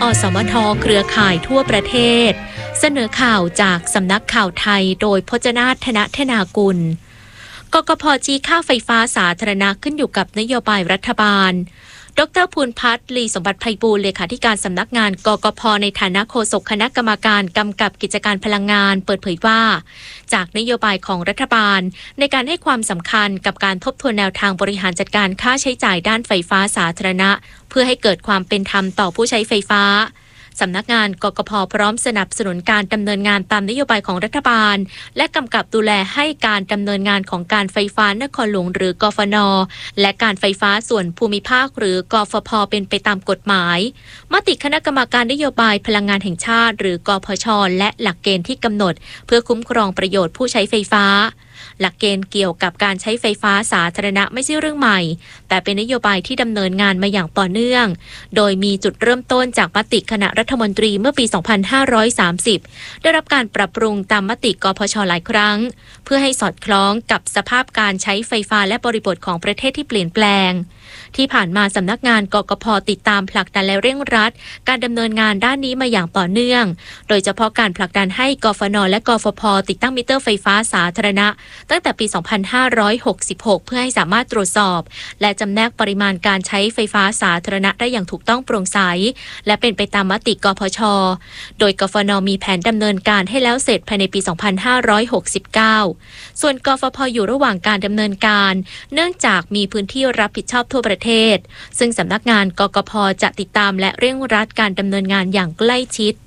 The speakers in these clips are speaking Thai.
อสมทเครือข่ายทั่วประเทศเสนอข่าวจากสำนักข่าวไทยโดยพจนาถ ธนธนากุลกกพ.จี้ค่าไฟฟ้าสาธารณะขึ้นอยู่กับนโยบายรัฐบาลดร.ภูลพัฒน์ ลีสมบัติไพบูลย์เลขาธิการสำนักงานกกพ.ในฐานะโฆษกคณะกรรมการกำกับกิจการพลังงานเปิดเผยว่าจากนโยบายของรัฐบาลในการให้ความสำคัญกับการทบทวนแนวทางบริหารจัดการค่าใช้จ่ายด้านไฟฟ้าสาธารณะเพื่อให้เกิดความเป็นธรรมต่อผู้ใช้ไฟฟ้าสำนักงานกกพ.พร้อมสนับสนุนการดำเนินงานตามนโยบายของรัฐบาลและกำกับดูแลให้การดำเนินงานของการไฟฟ้านครหลวงหรือกฟน.และการไฟฟ้าส่วนภูมิภาคหรือกฟผ.เป็นไปตามกฎหมายมติคณะกรรมการนโยบายพลังงานแห่งชาติหรือกพช.และหลักเกณฑ์ที่กำหนดเพื่อคุ้มครองประโยชน์ผู้ใช้ไฟฟ้าหลักเกณฑ์เกี่ยวกับการใช้ไฟฟ้าสาธารณะไม่ใช่เรื่องใหม่แต่เป็นนโยบายที่ดำเนินงานมาอย่างต่อเนื่องโดยมีจุดเริ่มต้นจากมติคณะรัฐมนตรีเมื่อปี 2530 ได้รับการปรับปรุงตามมติกพช.หลายครั้งเพื่อให้สอดคล้องกับสภาพการใช้ไฟฟ้าและบริบทของประเทศที่เปลี่ยนแปลงที่ผ่านมาสำนักงานกกพ.ติดตามผลักดันและเร่งรัดการดำเนินงานด้านนี้มาอย่างต่อเนื่องโดยเฉพาะการผลักดันให้กฟน.และกฟผ.ติดตั้งมิเตอร์ไฟฟ้าสาธารณะตั้งแต่ปี 2566 เพื่อให้สามารถตรวจสอบและจำแนกปริมาณการใช้ไฟฟ้าสาธารณะได้อย่างถูกต้องโปร่งใสและเป็นไปตามมติกพช.โดยกฟน.มีแผนดำเนินการให้แล้วเสร็จภายในปี 2569 ส่วนกฟผ.อยู่ระหว่างการดำเนินการเนื่องจากมีพื้นที่รับผิดชอบทั่วประเทศซึ่งสำนักงานกกพ.จะติดตามและเร่งรัดการดำเนินงานอย่างใกล้ชิด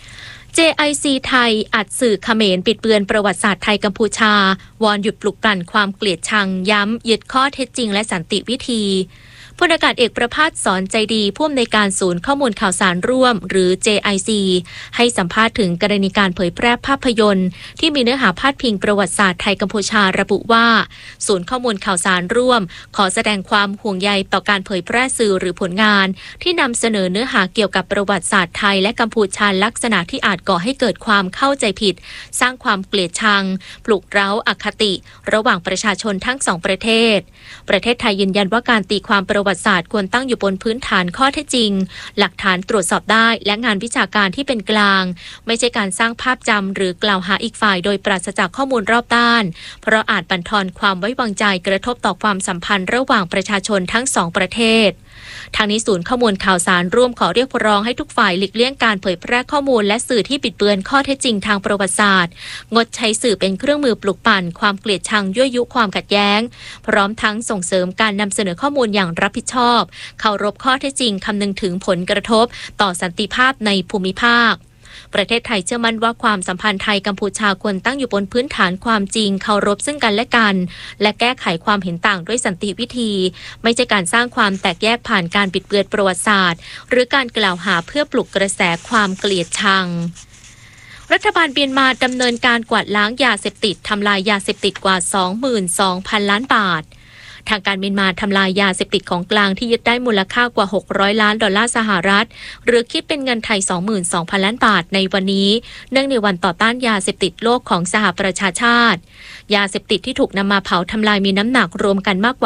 JIC ไทยอัดสื่อเขมรปิดเบือนประวัติศาสตร์ไทยกัมพูชาวอนหยุดปลุกปั่นความเกลียดชังย้ำยึดข้อเท็จจริงและสันติวิธีพลอากาศเอกประภาสสอนใจดีผู้อำนวยการศูนย์ข้อมูลข่าวสารร่วมหรือ JIC ให้สัมภาษณ์ถึงกรณีการเผยแพร่ภาพยนตร์ที่มีเนื้อหาพาดพิงประวัติศาสตร์ไทยกัมพูชาระบุว่าศูนย์ข้อมูลข่าวสารร่วมขอแสดงความห่วงใยต่อการเผยแพร่สื่อหรือผลงานที่นำเสนอเนื้อหาเกี่ยวกับประวัติศาสตร์ไทยและกัมพูชาลักษณะที่อาจก่อให้เกิดความเข้าใจผิดสร้างความเกลียดชังปลุกเร้าอคติระหว่างประชาชนทั้งสองประเทศไทยยืนยันว่าการตีความประวัติศาสตร์ควรตั้งอยู่บนพื้นฐานข้อเท็จจริงหลักฐานตรวจสอบได้และงานวิชาการที่เป็นกลางไม่ใช่การสร้างภาพจำหรือกล่าวหาอีกฝ่ายโดยปราศจากข้อมูลรอบด้านเพราะอาจบั่นทอนความไว้วางใจกระทบต่อความสัมพันธ์ระหว่างประชาชนทั้งสองประเทศทางนี้ศูนย์ข้อมูลข่าวสารร่วมขอเรียกร้องให้ทุกฝ่ายหลีกเลี่ยงการเผยแพร่ข้อมูลและสื่อที่บิดเบือนข้อเท็จจริงทางประวัติศาสตร์งดใช้สื่อเป็นเครื่องมือปลุกปั่นความเกลียดชังยั่วยุความขัดแย้งพร้อมทั้งส่งเสริมการนำเสนอข้อมูลอย่างรับผิดชอบเคารพข้อเท็จจริงคำนึงถึงผลกระทบต่อสันติภาพในภูมิภาคประเทศไทยเชื่อมั่นว่าความสัมพันธ์ไทยกัมพูชาควรตั้งอยู่บนพื้นฐานความจริงเคารพซึ่งกันและกันและแก้ไขความเห็นต่างด้วยสันติวิธีไม่ใช่การสร้างความแตกแยกผ่านการบิดเบือนประวัติศาสตร์หรือการกล่าวหาเพื่อปลุกกระแสความเกลียดชังรัฐบาลเมียนมาดำเนินการกวาดล้างยาเสพติดทำลายยาเสพติดกว่า 22,000 ล้านบาททางการเมียนมาทำลายยาเสพติดของกลางที่ยึดได้มูลค่ากว่า$600 ล้านสหรัฐหรือคิดเป็นเงินไทย 22,000 ล้านบาทในวันนี้เนื่องในวันต่อต้านยาเสพติดโลกของสหประชาชาติยาเสพติดที่ถูกนำมาเผาทำลายมีน้ำหนักรวมกันมากกว่า